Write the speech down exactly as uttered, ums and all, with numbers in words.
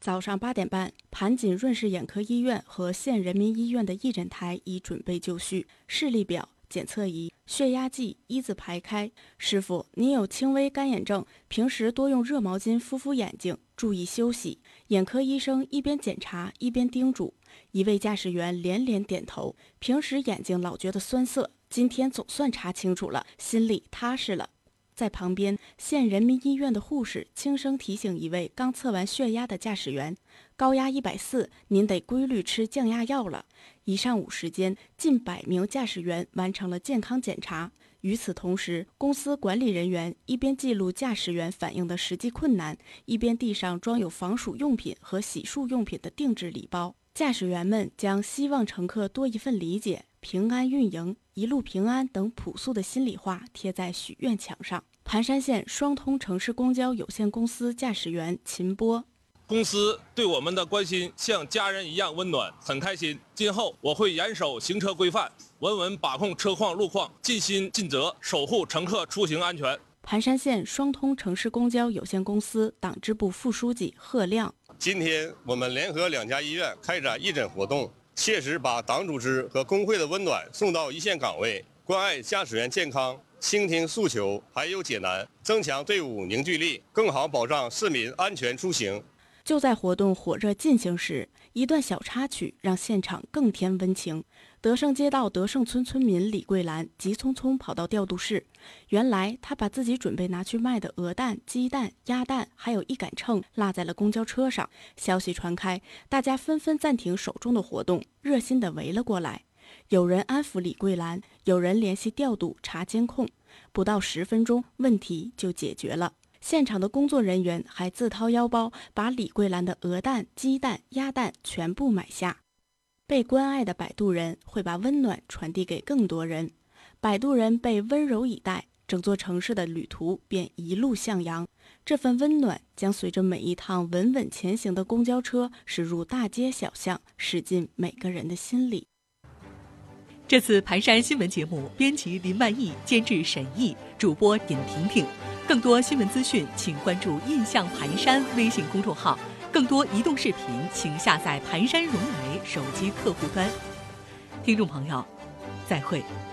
早上八点半，盘锦润氏眼科医院和县人民医院的义诊台已准备就绪，视力表、检测仪、血压计一字排开。师傅，您有轻微干眼症，平时多用热毛巾敷敷眼睛，注意休息。眼科医生一边检查一边叮嘱。一位驾驶员连连点头，平时眼睛老觉得酸涩，今天总算查清楚了，心里踏实了。在旁边，县人民医院的护士轻声提醒一位刚测完血压的驾驶员：高压一百四，您得规律吃降压药了。一上午时间，近百名驾驶员完成了健康检查。与此同时，公司管理人员一边记录驾驶员反映的实际困难，一边递上装有防暑用品和洗漱用品的定制礼包。驾驶员们将希望乘客多一份理解、平安运营、一路平安等朴素的心里话贴在许愿墙上。盘山县双通城市公交有限公司驾驶员秦波： 公司对我们的关心像家人一样温暖，很开心。今后我会严守行车规范，稳稳把控车况路况，尽心尽责守护乘客出行安全。 盘山县双通城市公交有限公司党支部副书记贺亮： 今天我们联合两家医院开展义诊活动，切实把党组织和工会的温暖送到一线岗位，关爱驾驶员健康，倾听诉求，排忧解难，增强队伍凝聚力，更好保障市民安全出行。 就在活动火热进行时，一段小插曲让现场更添温情。德胜街道德胜村村民李桂兰急匆匆跑到调度室，原来她把自己准备拿去卖的鹅蛋、鸡蛋、鸭蛋，还有一杆秤落在了公交车上。消息传开，大家纷纷暂停手中的活动，热心地围了过来。有人安抚李桂兰，有人联系调度查监控，不到十分钟，问题就解决了。现场的工作人员还自掏腰包把李桂兰的鹅蛋、鸡蛋、鸭蛋全部买下。被关爱的摆渡人会把温暖传递给更多人，摆渡人被温柔以待，整座城市的旅途便一路向阳。这份温暖将随着每一趟稳稳前行的公交车驶入大街小巷，驶进每个人的心里。 这次盘山新闻节目，编辑林万亿，监制沈毅，主播尹婷婷。更多新闻资讯，请关注“印象盘山”微信公众号。更多移动视频，请下载盘山融媒手机客户端。听众朋友，再会。